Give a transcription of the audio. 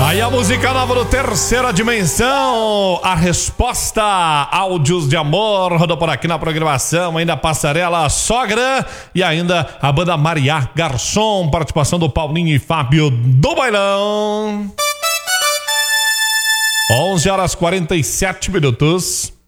Aí a música nova do Terceira Dimensão, a resposta, áudios de amor, rodou por aqui na programação, ainda Passarela Sogra e ainda a banda Mariá Garçom, participação do Paulinho e Fábio do Bailão. 11 horas 47 minutos.